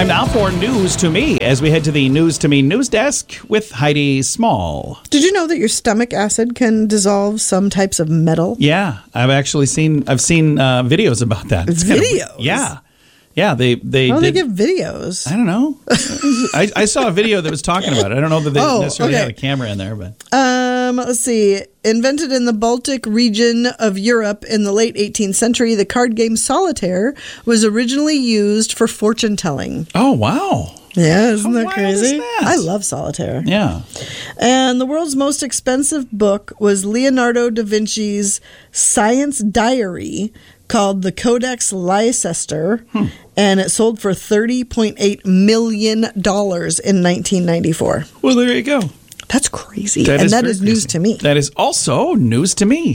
Time now for News to Me as we head to the News to Me news desk with Heidi Small. Did you know that your stomach acid can dissolve some types of metal? Yeah, I've seen videos about that. It's videos? Yeah, they How do they give videos? I don't know. I saw a video that was talking about it. I don't know that they necessarily had a camera in there, but let's see. Invented in the Baltic region of Europe in the late 18th century, the card game Solitaire was originally used for fortune telling. Oh, wow. Yeah, isn't that How wild crazy? is that? I love Solitaire. Yeah. And the world's most expensive book was Leonardo da Vinci's Science Diary, called the Codex Leicester, and it sold for $30.8 million in 1994. Well, there you go. That's crazy. That is very news crazy. to me. That is also news to me.